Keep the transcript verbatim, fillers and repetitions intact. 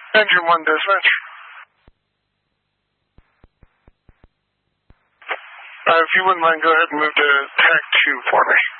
Engine one dispatch. Uh, if you wouldn't mind, go ahead and move to T A C two for me.